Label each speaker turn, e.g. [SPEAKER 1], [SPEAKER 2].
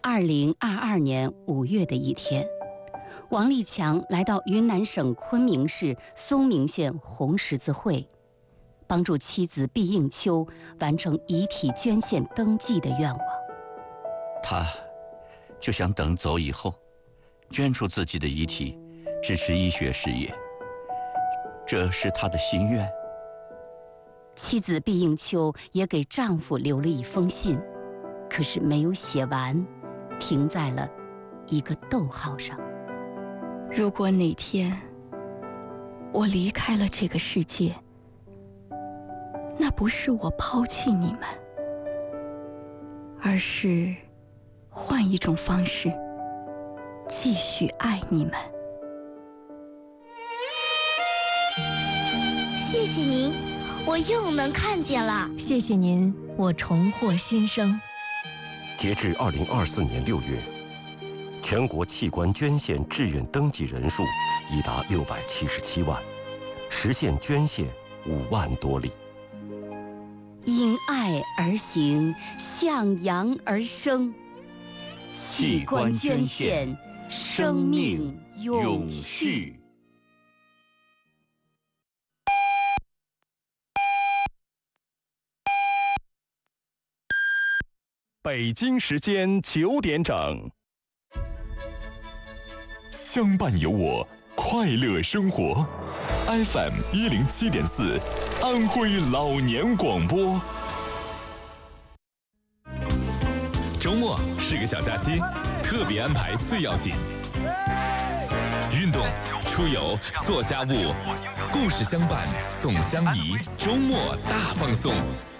[SPEAKER 1] 2022年5月的一天，王立强来到云南省昆明市嵩明县红十字会，帮助妻子毕应秋完成遗体捐献登记的愿望。
[SPEAKER 2] 他就想等走以后，捐出自己的遗体，支持医学事业，这是他的心愿。
[SPEAKER 1] 妻子毕应秋也给丈夫留了一封信，可是没有写完，停在了一个逗号上。
[SPEAKER 3] 如果哪天我离开了这个世界，那不是我抛弃你们，而是换一种方式继续爱你们。
[SPEAKER 4] 谢谢您，我又能看见了。
[SPEAKER 5] 谢谢您，我重获新生。
[SPEAKER 6] 截至2024年6月，全国器官捐献志愿登记人数已达677万，实现捐献5万多例。
[SPEAKER 1] 因爱而行，向阳而生。
[SPEAKER 2] 器官捐献，生命永续。
[SPEAKER 7] 北京时间9点整，
[SPEAKER 8] 相伴有我，快乐生活。FM 107.4，安徽老年广播。周末是个小假期，特别安排最要紧。运动、出游、做家务，故事相伴，总相宜。周末大放送。